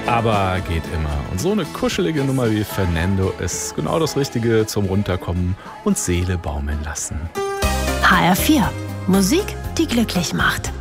aber geht immer. Und so eine kuschelige Nummer wie Fernando ist genau das Richtige zum Runterkommen und Seele baumeln lassen. HR4. Musik, die glücklich macht.